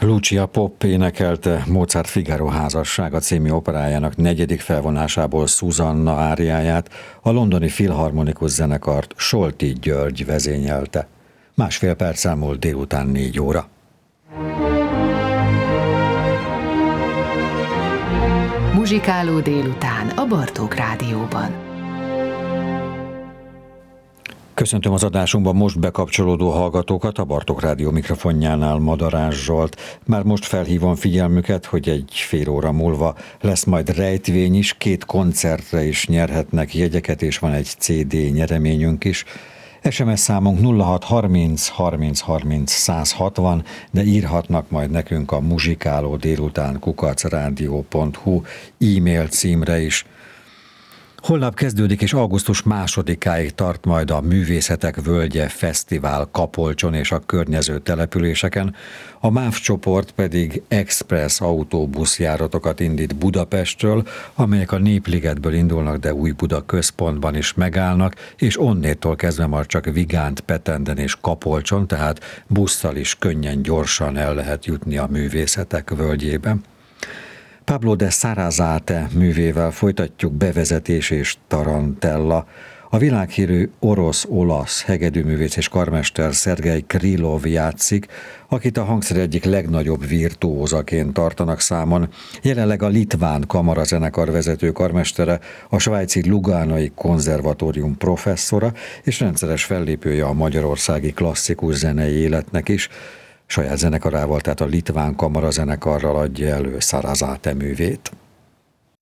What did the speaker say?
Lucia Pop énekelte Mozart Figaro házassága című operájának 4. felvonásából Susanna áriáját, a londoni Filharmonikus zenekart Solti György vezényelte. 1,5 perc múlt délután 4 óra. Muzsikáló délután a Bartók Rádióban. Köszöntöm az adásunkban most bekapcsolódó hallgatókat, a Bartók Rádió mikrofonjánál Madarás Zsolt. Már most felhívom figyelmüket, hogy egy fél óra múlva lesz majd rejtvény is, 2 koncertre is nyerhetnek jegyeket, és van egy CD nyereményünk is. SMS számunk 0630 30 30 160, de írhatnak majd nekünk a muzsikáló délután @radio.hu e-mail címre is. Holnap kezdődik, és augusztus 2-áig tart majd a Művészetek Völgye Fesztivál Kapolcson és a környező településeken. A MÁV csoport pedig express autóbuszjáratokat indít Budapestről, amelyek a Népligetből indulnak, de Újbuda központban is megállnak, és onnétól kezdve már csak Vigánt, Petenden és Kapolcson, tehát busszal is könnyen, gyorsan el lehet jutni a Művészetek Völgyében. Pablo de Sarasate művével folytatjuk Bevezetés és Tarantella. A világhírű orosz-olasz hegedűművész és karmester Szergej Krylov játszik, akit a hangszer egyik legnagyobb virtuózaként tartanak számon. Jelenleg a litván kamarazenekar vezető karmestere, a svájci Lugánai konzervatórium professzora, és rendszeres fellépője a magyarországi klasszikus zenei életnek is. Saját zenekarával, tehát a litván kamarazenekarral adja elő Sarasate művét.